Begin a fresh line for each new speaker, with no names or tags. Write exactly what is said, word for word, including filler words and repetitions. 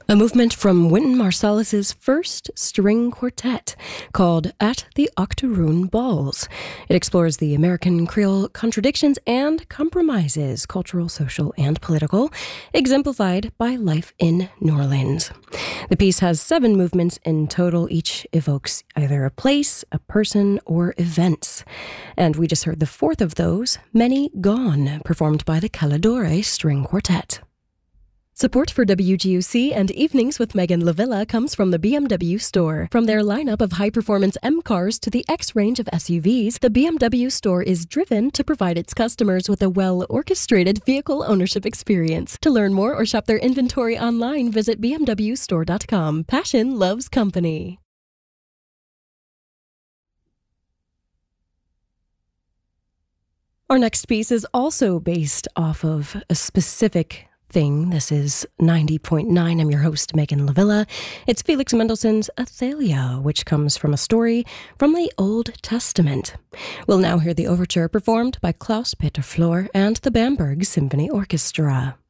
A movement from Wynton Marsalis's first string quartet called At the Octoroon Balls. It explores the American Creole contradictions and compromises, cultural, social, and political, exemplified by life in New Orleans. The piece has seven movements in total. Each evokes either a place, a person, or events. And we just heard the fourth of those, Many Gone, performed by the Caladore String Quartet. Support for W G U C and Evenings with Megan Lavilla comes from the B M W store. From their lineup of high-performance M cars to the X range of S U Vs, the B M W store is driven to provide its customers with a well-orchestrated vehicle ownership experience. To learn more or shop their inventory online, visit b m w store dot com. Passion loves company. Our next piece is also based off of a specific thing. This is ninety point nine. I'm your host, Megan Lavilla. It's Felix Mendelssohn's Athalia, which comes from a story from the Old Testament. We'll now hear the overture performed by Klaus Peter Flor and the Bamberg Symphony Orchestra.